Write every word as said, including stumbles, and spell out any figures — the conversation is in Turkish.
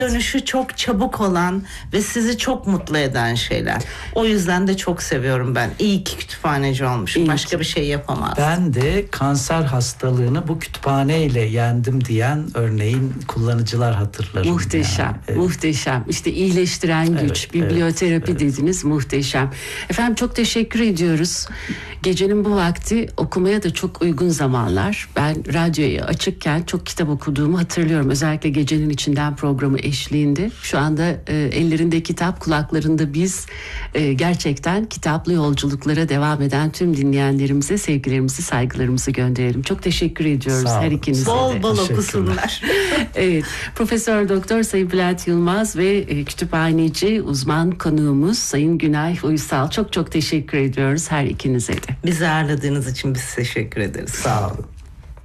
dönüşü çok çabuk olan ve sizi çok mutlu eden şeyler. O yüzden de çok seviyorum ben. İyi ki kütüphaneci olmuşum. İyi Başka ki. bir şey yapamazdım. Ben de kanser hastalığını bu kütüphaneyle yendim diyen örneğin kullanıcılar hatırlarım. Muhteşem, yani. Evet. muhteşem. İşte iyileştiren güç, Evet, biblioterapi evet, dediniz, muhteşem. Efendim çok teşekkür ediyoruz. Gecenin bu vakti okumaya da çok uygun zamanlar. Ben radyoyu açıkken çok kitap okuduğumu hatırlıyorum. Özellikle Gecenin İçinden programı eşliğinde. Şu anda e, ellerinde kitap, kulaklarında biz. E, gerçekten kitaplı yolculuklara devam eden tüm dinleyenlerimize sevgilerimizi, saygılarımızı gönderelim. Çok teşekkür ediyoruz Sağ olun. her ikinize de. Bol bol Teşekkürler. okusunlar. Evet, Profesör Doktor Sayın Bülent Yılmaz ve e, kütüphaneci uzman konuğumuz Sayın Günay Uysal. Çok çok teşekkür ediyoruz her ikinize de. Bizi ağırladığınız için biz teşekkür ederiz. Sağ olun.